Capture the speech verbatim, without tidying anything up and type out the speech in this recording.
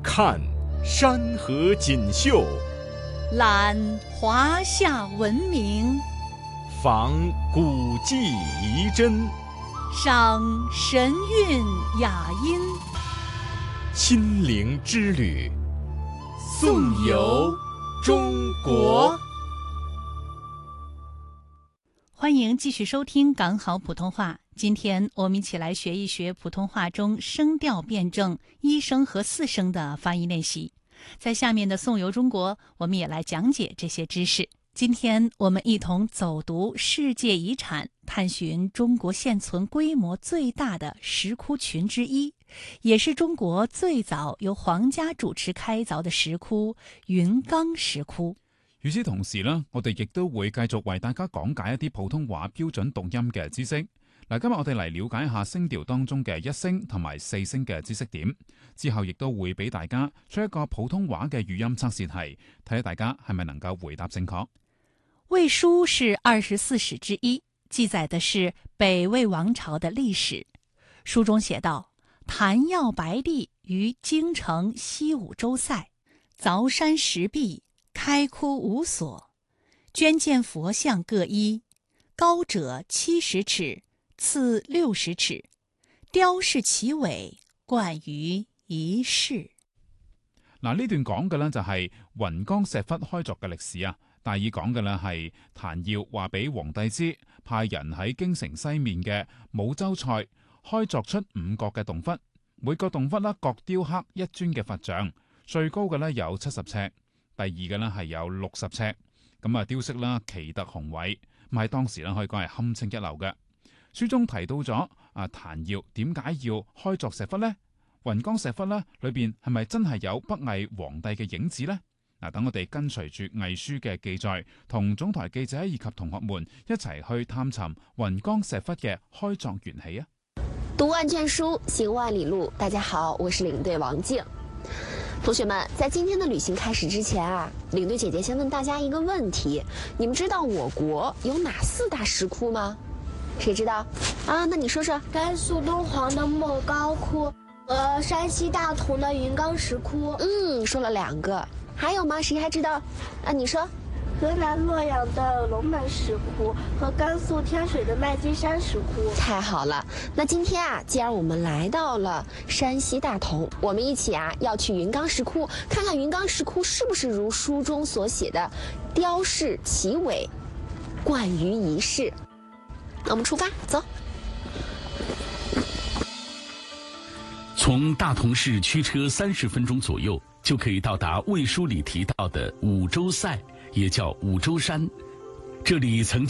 看山河锦绣， 览华夏文明， 访古迹遗珍， 赏神韵雅音， 心灵之旅，颂游中国。 欢迎继续收听港好普通话。今天我们一起来学一学普通话中声调辩证一声和四声的发音练习。在下面的颂游中国，我们也来讲解这些知识。今天我们一同走读世界遗产，探寻中国现存规模最大的石窟群之一，也是中國最早由皇家主持開鑿的石窟雲岡石窟。 與此同時呢，我哋亦都會繼續為大家講解一啲普通話標準讀音嘅知識。嗱，今日我哋嚟了解一下聲調當中嘅一聲同埋四聲嘅知識點，之後亦都會俾大家出一個普通話嘅語音測試題，睇下大家係咪能夠回答正確。 魏書是二十四史之一，記載的是北魏王朝的歷史。書中寫道：譚耀白帝於京城西五洲塞，鑿山石壁，開窟五所，捐建佛像各一，高者七十尺，次六十尺，雕飾其尾，冠於一室。 嗱，呢段講嘅呢就係雲岡石窟開鑿嘅歷史啊。大意講嘅呢係譚耀話俾皇帝知，派人喺京城西面嘅武州塞開鑿出五角嘅洞窟，每個洞窟呢各雕刻一尊嘅佛像，最高嘅呢有七十尺，第二嘅呢係有六十尺，咁啊雕飾啦奇特雄偉，咁喺當時呢可以講係堪稱一流嘅。書中提到咗啊譚耀點解要開鑿石窟呢？雲岡石窟呢裏邊係咪真係有北魏皇帝嘅影子呢？嗱，等我哋跟隨住魏書嘅記載，同總台記者以及同學們一齊去探尋雲岡石窟嘅開鑿緣起啊！ 讀萬卷書，行萬里路。大家好，我是領隊王靜。同學們，在今天的旅行開始之前啊，領隊姐姐先問大家一個問題：你們知道我國有哪四大石窟嗎？誰知道？啊，那你說說。 甘肅敦煌的莫高窟，呃，山西大同的雲岡石窟。 嗯，說了兩個。還有嗎？誰還知道？啊，你說。 河南洛陽的龍門石窟和甘肅天水的麥積山石窟。 太好了，那今天啊，既然我們來到了山西大同，我們一起啊要去雲岡石窟，看看雲岡石窟是不是如書中所寫的雕飾其尾，冠於一室。那我們出發，走。 從大同市驅車三十分鐘左右，就可以到達魏書裡提到的五洲塞，也叫五洲山。這裡曾